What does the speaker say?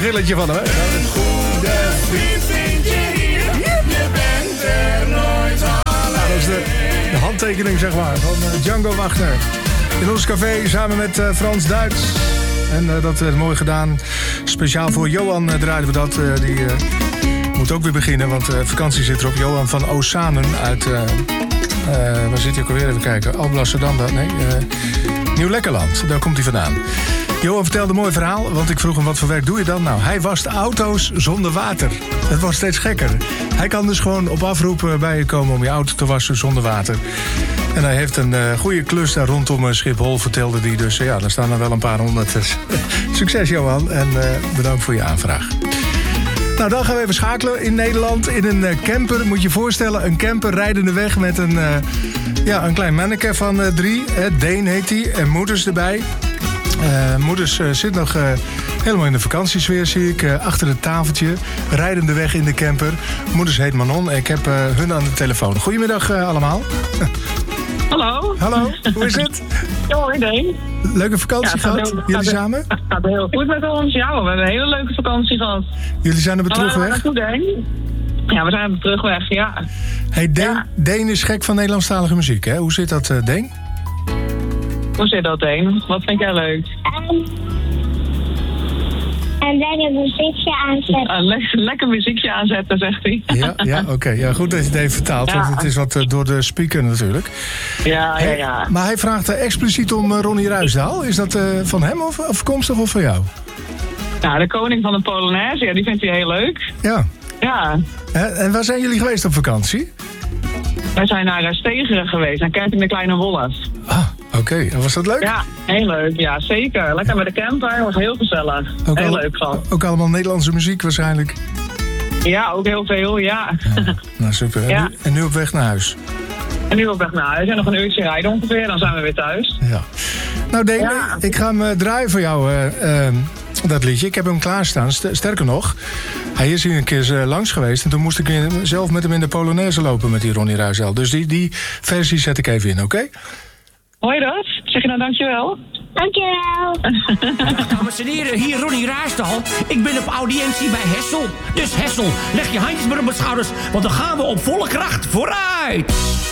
gilletje van hem, hè? Goede vriend vind je hier, je bent er nooit alleen. Dat is de handtekening, zeg maar, van Django Wagner. In ons café samen met Frans Duits. En dat werd mooi gedaan. Speciaal voor Johan draaiden we dat. Die moet ook weer beginnen, want vakantie zit erop. Johan van Osanen uit... waar zit hij ook alweer? Even kijken. Alblasserdam, nee. Nieuw-Lekkerland, daar komt hij vandaan. Johan vertelde een mooi verhaal, want ik vroeg hem wat voor werk doe je dan? Nou, hij wast auto's zonder water. Het wordt steeds gekker. Hij kan dus gewoon op afroep bij je komen om je auto te wassen zonder water. En hij heeft een goede klus daar rondom Schiphol, vertelde hij. Dus ja, daar staan er wel een paar honderd. Succes, Johan, en bedankt voor je aanvraag. Nou, dan gaan we even schakelen in Nederland. In een camper, moet je je voorstellen, een camper rijdende weg met een klein manneke van 3. Deen heet hij, en moeders erbij. Moeders zit nog helemaal in de vakantiesfeer, zie ik. Achter het tafeltje, rijdende weg in de camper. Moeders heet Manon. Ik heb hun aan de telefoon. Goedemiddag allemaal. Hallo. Hallo, hoe is het? Ja, hoi Deen. Leuke vakantie gehad? Jullie samen? Het gaat heel goed met ons. Ja, we hebben een hele leuke vakantie gehad. Jullie zijn er weer terugweg? Ja, we zijn er terugweg, ja. Hey, Deen is gek van Nederlandstalige muziek, hè? Hoe zit dat, Deen? Hoe zit dat, Deen? Wat vind jij leuk? En lekker muziekje aanzetten. Lekker muziekje aanzetten, zegt hij. Ja, oké. Ja, goed dat je het even vertaalt, want het is wat door de speaker natuurlijk. Ja. Maar hij vraagt expliciet om Ronnie Ruisdael. Is dat van hem of afkomstig of van jou? Ja, de koning van de Polonaise, die vindt hij heel leuk. Ja. Ja. En waar zijn jullie geweest op vakantie? Wij zijn naar Stegeren geweest, naar Kerking de Kleine Wolles. Ah, oké. En was dat leuk? Ja, heel leuk. Ja, zeker. Lekker met de camper. Was heel gezellig. Ook heel leuk gewoon. Ook allemaal Nederlandse muziek waarschijnlijk? Ja, ook heel veel, ja. Nou, super. Ja. En nu op weg naar huis? En nu op weg naar huis. En nog een uurtje rijden ongeveer, dan zijn we weer thuis. Ja. Nou, Deen, ik ga hem draaien voor jou, dat liedje. Ik heb hem klaarstaan. Sterker nog, hij is hier een keer langs geweest. En toen moest ik zelf met hem in de Polonaise lopen met die Ronnie Ruisdael. Dus die versie zet ik even in, oké? Hoor je dat? Zeg je nou dankjewel? Dankjewel. Dames en heren, hier Ronnie Ruisdael. Ik ben op audiëntie bij Hessel. Dus Hessel, leg je handjes maar op mijn schouders, want dan gaan we op volle kracht vooruit.